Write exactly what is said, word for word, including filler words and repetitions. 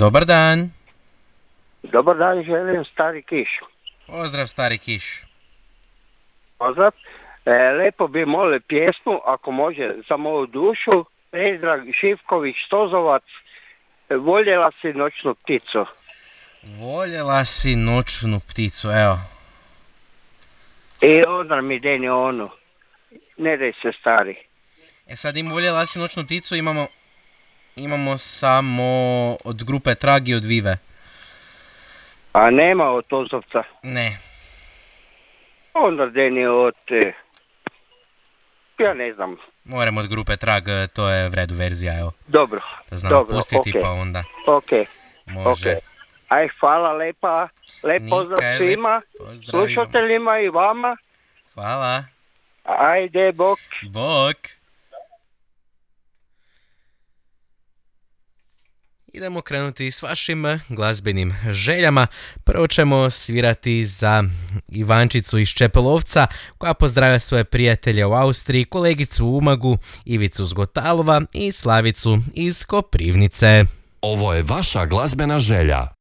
Dobar dan. Dobar dan, želim Stari Kiš. Pozdrav Stari Kiš. Pozdrav. E, lepo bi molio pjesmu, ako može, za moju dušu. Predrag Živković Stozovac, Voljela si noćnu pticu. Voljela si noćnu pticu, evo. I onda mi deni onu. Ne daj se stari. E sad im Voljela si noćnu pticu imamo, imamo samo od grupe Trag i od Vive. A nema od Tozovca? Ne. Onda deni od... E, ja ne znam. Moram od grupe Trag, to je v redu verzija, evo. Dobro, Da znam dobro, pustiti okay. pa onda Ok, može. ok. Aj, hvala lepa. Lep pozdrav Nikaj, svima, pozdravimo. slušateljima i vama. Hvala. Ajde, bok. Bok. Idemo krenuti s vašim glazbenim željama. Prvo ćemo svirati za Ivančicu iz Čepelovca, koja pozdravlja svoje prijatelje u Austriji, kolegicu u Umagu, Ivicu z Gotalova i Slavicu iz Koprivnice. Ovo je vaša glazbena želja.